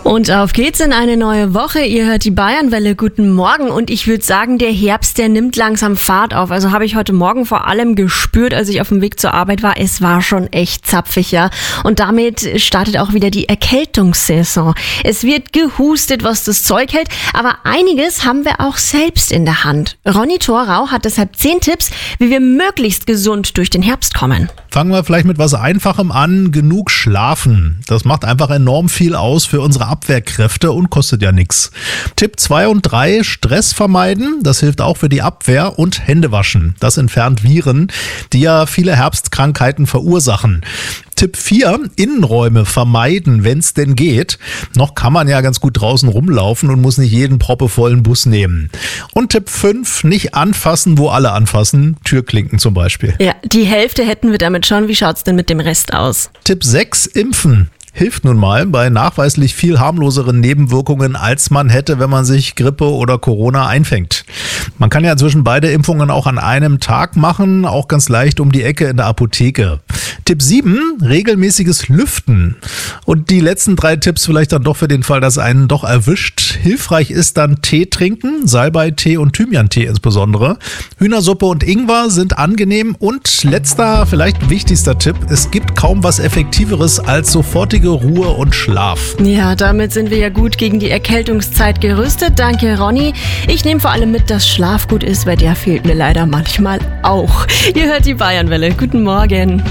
Und auf geht's in eine neue Woche. Ihr hört die Bayernwelle. Guten Morgen. Und ich würde sagen, der Herbst, der nimmt langsam Fahrt auf. Also habe ich heute Morgen vor allem gespürt, als ich auf dem Weg zur Arbeit war. Es war schon echt zapfig, ja. Und damit startet auch wieder die Erkältungssaison. Es wird gehustet, was das Zeug hält. Aber einiges haben wir auch selbst in der Hand. Ronny Thorau hat deshalb 10 Tipps, wie wir möglichst gesund durch den Herbst kommen. Fangen wir vielleicht mit was Einfachem an. Genug schlafen. Das macht einfach enorm viel aus für unsere Abwehrkräfte und kostet ja nichts. Tipp 2 und 3, Stress vermeiden. Das hilft auch für die Abwehr. Und Hände waschen. Das entfernt Viren, die ja viele Herbstkrankheiten verursachen. Tipp 4, Innenräume vermeiden, wenn es denn geht. Noch kann man ja ganz gut draußen rumlaufen und muss nicht jeden proppevollen Bus nehmen. Und Tipp 5, nicht anfassen, wo alle anfassen. Türklinken zum Beispiel. Ja, die Hälfte hätten wir damit schon. Wie schaut's denn mit dem Rest aus? Tipp 6, impfen. Hilft nun mal bei nachweislich viel harmloseren Nebenwirkungen, als man hätte, wenn man sich Grippe oder Corona einfängt. Man kann ja inzwischen beide Impfungen auch an einem Tag machen, auch ganz leicht um die Ecke in der Apotheke. Tipp 7, regelmäßiges Lüften. Und die letzten 3 Tipps vielleicht dann doch für den Fall, dass einen doch erwischt. Hilfreich ist dann Tee trinken, Salbeitee und Thymiantee insbesondere. Hühnersuppe und Ingwer sind angenehm. Und letzter, vielleicht wichtigster Tipp, es gibt kaum was Effektiveres als sofortige Ruhe und Schlaf. Ja, damit sind wir ja gut gegen die Erkältungszeit gerüstet. Danke, Ronny. Ich nehme vor allem mit, dass Schlaf gut ist, weil der fehlt mir leider manchmal auch. Ihr hört die Bayernwelle. Guten Morgen.